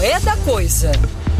É da Coisa.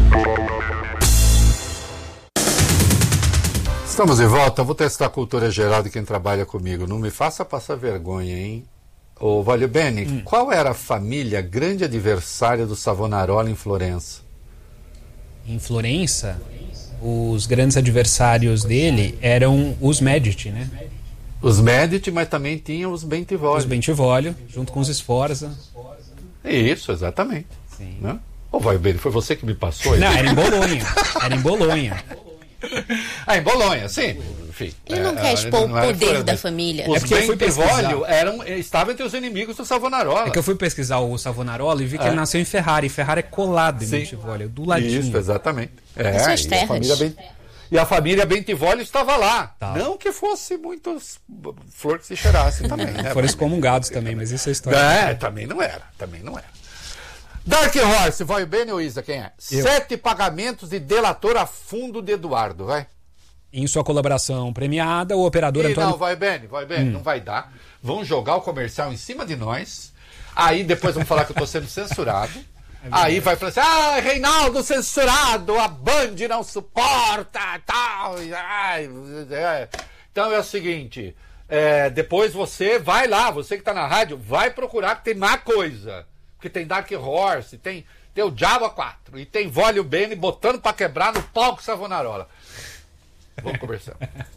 Estamos de volta. Vou testar a cultura geral de quem trabalha comigo. Não me faça passar vergonha, hein? Ô, Valio Bene, qual era a família grande adversária do Savonarola em Florença? Em Florença, os grandes adversários dele eram os Medici, né? Os Medici, mas também tinha os Bentivoglio. Os Bentivoglio, junto com os Sforza. Isso, exatamente. Sim. Né? Ô, Valio Bene, foi você que me passou? Não, era em Bolonha. Era em Bolonha. Em Bolonha, sim. Enfim, Ele não quer expor o poder da família. Os Bentivoglio estavam entre os inimigos do Savonarola. É que eu fui pesquisar o Savonarola e vi que ele nasceu em Ferrara. E Ferrara é colado em Bentivoglio, do ladinho. Isso, exatamente. Suas terras. E a família Bentivoglio estava lá. Tá. Não que fosse muitos flor que se cheirasse também. Né? Foram excomungados também, mas isso é história. Também não era. Dark Horse, vai o Bene ou Isa, quem é? Eu. 7 pagamentos de delator a fundo de Eduardo, vai. Em sua colaboração premiada, o operador Antônio... Não, vai Bene, não vai dar. Vão jogar o comercial em cima de nós. Aí depois vão falar que eu estou sendo censurado. Aí vai falar assim, Reinaldo censurado, a Band não suporta, tal. Então é o seguinte, depois você vai lá, você que está na rádio, vai procurar que tem má coisa. Porque tem Dark Horse, tem o Diabo 4 e tem Valio Bene botando para quebrar no palco Savonarola. Vamos conversar.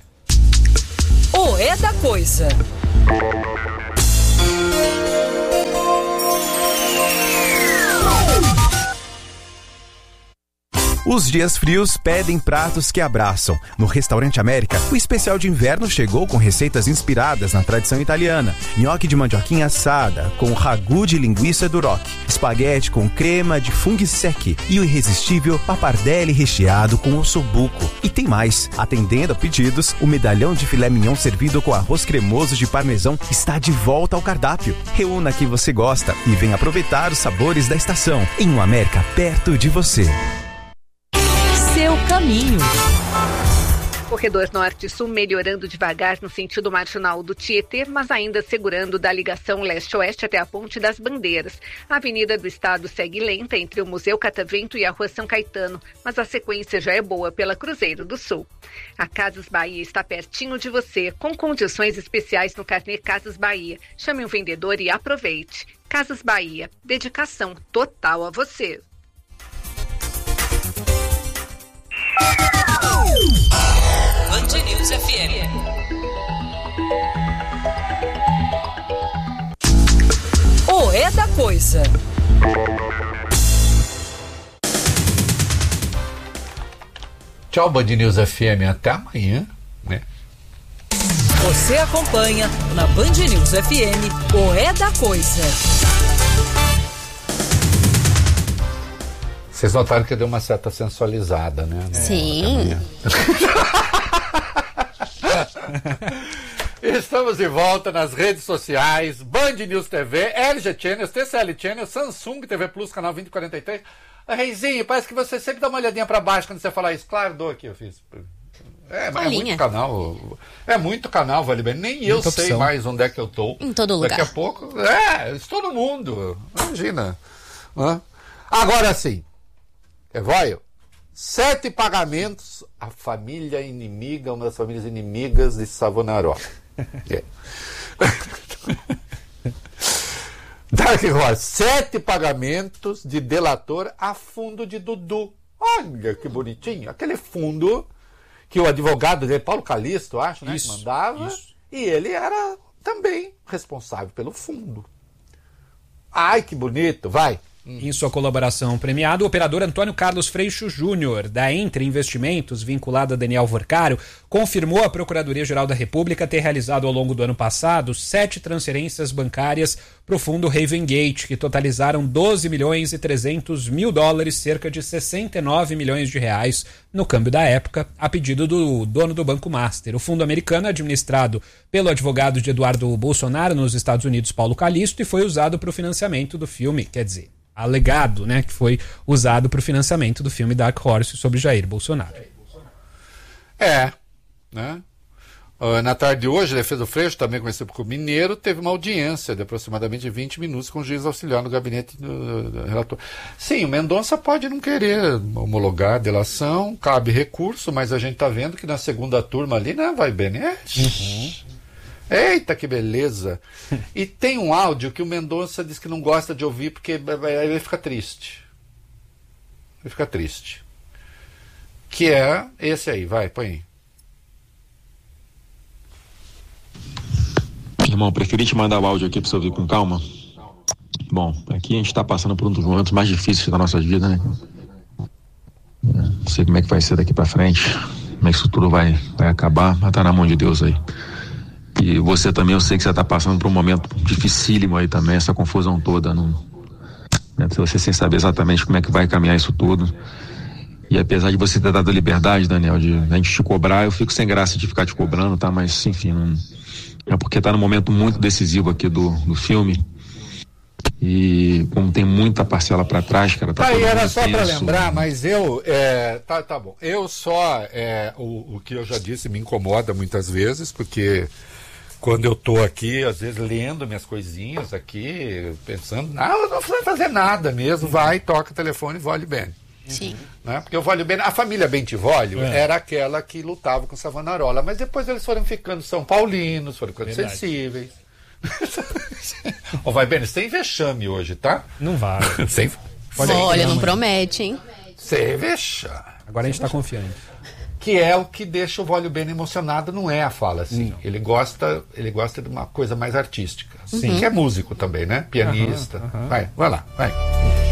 É da Coisa. Os dias frios pedem pratos que abraçam. No Restaurante América, o especial de inverno chegou com receitas inspiradas na tradição italiana. Nhoque de mandioquinha assada, com ragu de linguiça duroc, espaguete com crema de funghi secchi e o irresistível pappardelle recheado com ossobuco. E tem mais. Atendendo a pedidos, o medalhão de filé mignon servido com arroz cremoso de parmesão está de volta ao cardápio. Reúna quem você gosta e venha aproveitar os sabores da estação em um América perto de você. Seu caminho. Corredor Norte-Sul melhorando devagar no sentido marginal do Tietê, mas ainda segurando da ligação leste-oeste até a Ponte das Bandeiras. A Avenida do Estado segue lenta entre o Museu Catavento e a Rua São Caetano, mas a sequência já é boa pela Cruzeiro do Sul. A Casas Bahia está pertinho de você, com condições especiais no carnê Casas Bahia. Chame um vendedor e aproveite. Casas Bahia, dedicação total a você. Band News FM. É da Coisa. Tchau, Band News FM, até amanhã, né? Você acompanha na Band News FM É da Coisa. Vocês notaram que deu uma certa sensualizada, né? Sim. Estamos de volta nas redes sociais, Band News TV, LG Channels, TCL Channels, Samsung TV Plus, canal 2043. Reizinho, parece que você sempre dá uma olhadinha pra baixo quando você fala isso. Claro, dou aqui, eu fiz. Mas é muito canal. É muito canal, Valio Bene. Nem eu muita sei opção. mais onde é que eu tô. Em todo lugar. Daqui a pouco. Estou no mundo. Imagina. Agora sim. Vai, 7 pagamentos à família inimiga, uma das famílias inimigas de Savonarola. Dark Horse, 7 pagamentos de delator a fundo de Dudu. Olha que bonitinho. Aquele fundo que o advogado dele, Paulo Calixto, acho, né, que mandava. Isso. E ele era também responsável pelo fundo. Ai, que bonito. Vai. Em sua colaboração premiada, o operador Antônio Carlos Freixo Júnior, da Entre Investimentos, vinculado a Daniel Vorcário, confirmou à Procuradoria-Geral da República ter realizado ao longo do ano passado 7 transferências bancárias para o fundo Ravengate, que totalizaram 12 milhões e 300 mil dólares, cerca de 69 milhões de reais, no câmbio da época, a pedido do dono do Banco Master. O fundo americano é administrado pelo advogado de Eduardo Bolsonaro nos Estados Unidos, Paulo Calixto, e foi usado para o financiamento do filme, quer dizer, alegado, né, que foi usado para o financiamento do filme Dark Horse sobre Jair Bolsonaro. Né? Na tarde de hoje, a defesa do Freixo, também conhecido como Mineiro, teve uma audiência de aproximadamente 20 minutos com o juiz auxiliar no gabinete do relator. Sim, o Mendonça pode não querer homologar a delação, cabe recurso, mas a gente está vendo que na segunda turma ali, né, vai bem, né? Eita, que beleza! E tem um áudio que o Mendonça diz que não gosta de ouvir porque ele fica triste. Ele fica triste. Que é esse aí, vai, põe aí. Irmão, preferi te mandar o áudio aqui pra você ouvir com calma. Bom, aqui a gente tá passando por um dos momentos mais difíceis da nossa vida, né? Não sei como é que vai ser daqui pra frente, como é que isso tudo vai acabar, mas tá na mão de Deus aí. E você também, eu sei que você tá passando por um momento dificílimo aí também, essa confusão toda, né? Você sem saber exatamente como é que vai caminhar isso tudo. E apesar de você ter dado a liberdade, Daniel, de a gente te cobrar, eu fico sem graça de ficar te cobrando, tá? Mas, enfim, não... É porque tá num momento muito decisivo aqui do filme. E como tem muita parcela para trás, cara, tá aí, era muito só tenso. para lembrar, mas eu tá bom. Eu só o que eu já disse me incomoda muitas vezes, porque quando eu tô aqui, às vezes lendo minhas coisinhas aqui, pensando, não, eu não vou fazer nada mesmo, vai, toca o telefone e vole bem. Sim. Né? Porque o Vólio Bene, a família Bentivolio era aquela que lutava com Savonarola, mas depois eles foram ficando São Paulinos, foram ficando sensíveis. Vai, Bene, sem vexame hoje, tá? Não vai. Olha, não promete, hein? Sem vexame. Agora a gente tá confiante. Que é o que deixa o Vólio Bene emocionado, não é a fala, assim. Ele gosta de uma coisa mais artística. Sim. Que é músico também, né? Pianista. Vai lá, vai.